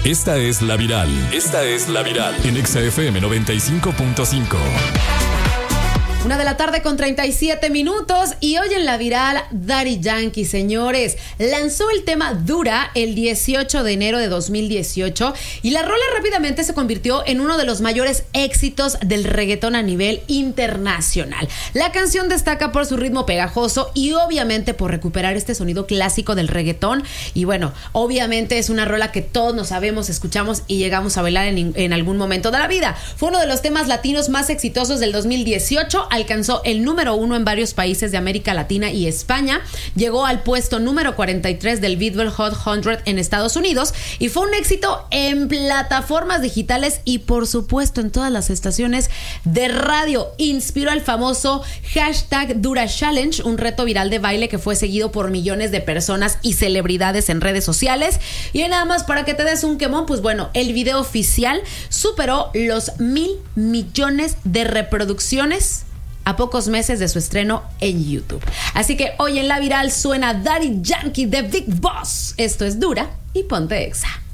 Esta es La Viral. En Exa FM 95.5. 1:37 p.m. y hoy en La Viral, Daddy Yankee, señores, lanzó el tema Dura el 18 de enero de 2018 y la rola rápidamente se convirtió en uno de los mayores éxitos del reggaetón a nivel internacional. La canción destaca por su ritmo pegajoso y obviamente por recuperar este sonido clásico del reggaetón y bueno, obviamente es una rola que todos nos sabemos, escuchamos y llegamos a bailar en algún momento de la vida. Fue uno de los temas latinos más exitosos del 2018, alcanzó el número 1 en varios países de América Latina y España, llegó al puesto número 43 del Billboard Hot 100 en Estados Unidos y fue un éxito en plataformas digitales y por supuesto en todas las estaciones de radio. Inspiró al famoso hashtag Dura Challenge, un reto viral de baile que fue seguido por millones de personas y celebridades en redes sociales. Y nada más para que te des un quemón, pues bueno, el video oficial superó los 1,000 millones de reproducciones a pocos meses de su estreno en YouTube. Así que hoy en La Viral suena Daddy Yankee de Big Boss. Esto es Dura y ponte Exa.